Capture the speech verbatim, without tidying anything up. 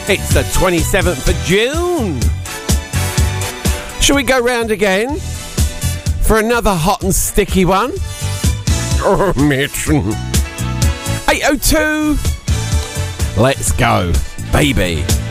It's the twenty-seventh of June. Shall we go round again for another hot and sticky one? Oh, Mitch. eight oh two. Let's go, baby.